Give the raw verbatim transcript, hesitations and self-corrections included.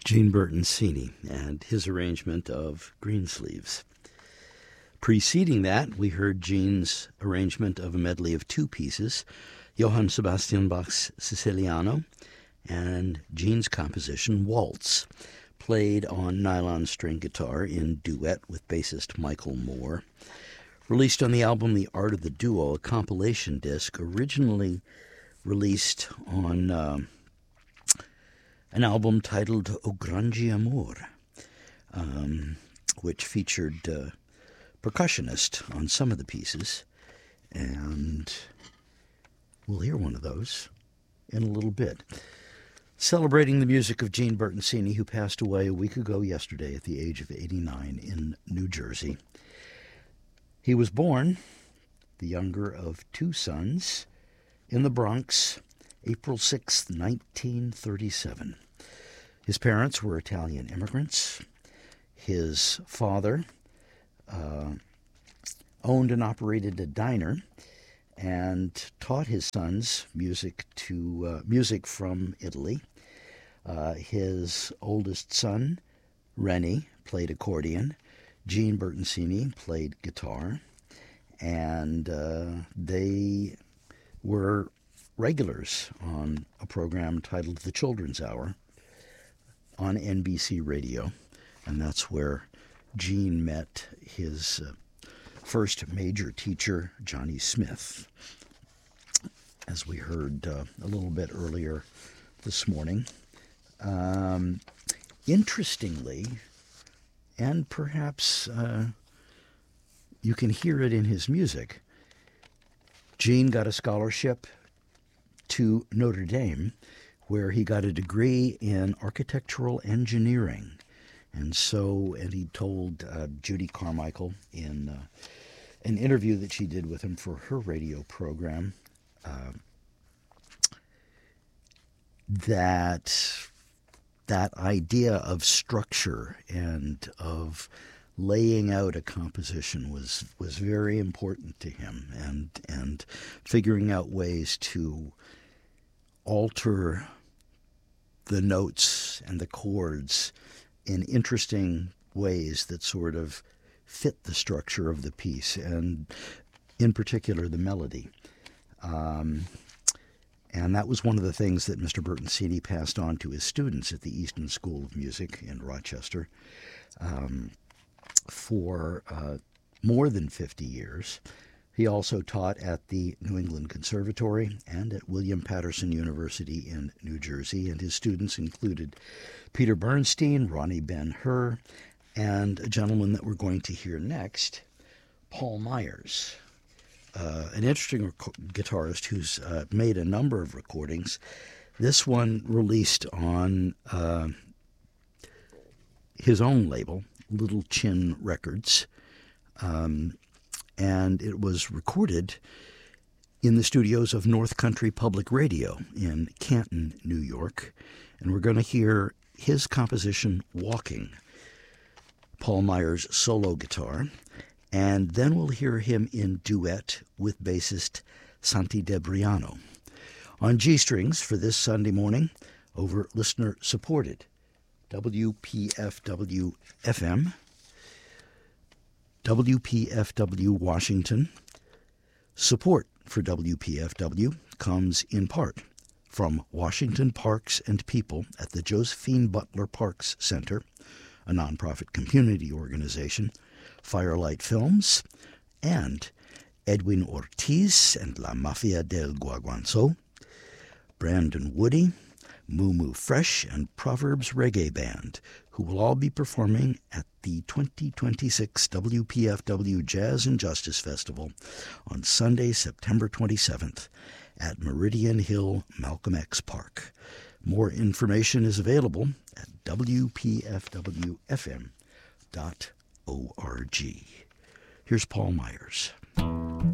Gene Bertoncini and his arrangement of Greensleeves. Preceding that, we heard Gene's arrangement of a medley of two pieces, Johann Sebastian Bach's Siciliano and Gene's composition Waltz, played on nylon string guitar in duet with bassist Michael Moore. Released on the album The Art of the Duo, a compilation disc originally released on uh, an album titled O Grande Amor, um, which featured uh, percussionist on some of the pieces, and we'll hear one of those in a little bit. Celebrating the music of Gene Bertoncini, who passed away a week ago yesterday at the age of eighty-nine in New Jersey. He was born, the younger of two sons, in the Bronx, April sixth, nineteen thirty-seven. His parents were Italian immigrants. His father uh, owned and operated a diner and taught his sons music to uh, music from Italy. Uh, his oldest son, Rennie, played accordion. Gene Bertoncini played guitar, and uh, they were regulars on a program titled The Children's Hour on N B C Radio, and that's where Gene met his uh, first major teacher, Johnny Smith, as we heard uh, a little bit earlier this morning. Um, interestingly, and perhaps uh, you can hear it in his music, Gene got a scholarship to Notre Dame, where he got a degree in architectural engineering. And so, and he told uh, Judy Carmichael in uh, an interview that she did with him for her radio program uh, that that idea of structure and of laying out a composition was was very important to him, and and figuring out ways to alter the notes and the chords in interesting ways that sort of fit the structure of the piece, and in particular the melody. Um, and that was one of the things that Mister Bertoncini passed on to his students at the Easton School of Music in Rochester um, for uh, more than fifty years. He also taught at the New England Conservatory and at William Patterson University in New Jersey, and his students included Peter Bernstein, Ronnie Ben-Hur, and a gentleman that we're going to hear next, Paul Myers, uh, an interesting rec- guitarist who's uh, made a number of recordings. This one released on uh, his own label, Little Chin Records, um, and it was recorded in the studios of North Country Public Radio in Canton, New York. And we're going to hear his composition, Walking, Paul Myers' solo guitar, and then we'll hear him in duet with bassist Santi Debriano. On G-Strings for this Sunday morning, over listener-supported W P F W F M, W P F W Washington. Support for W P F W comes in part from Washington Parks and People at the Josephine Butler Parks Center, a nonprofit community organization, Firelight Films, and Edwin Ortiz and La Mafia del Guaguanzo, Brandon Woody, Moo Moo Fresh, and Proverbs Reggae Band, who will all be performing at the twenty twenty-six W P F W Jazz and Justice Festival on Sunday, September twenty-seventh at Meridian Hill Malcolm X Park. More information is available at W P F W F M dot org. Here's Paul Myers.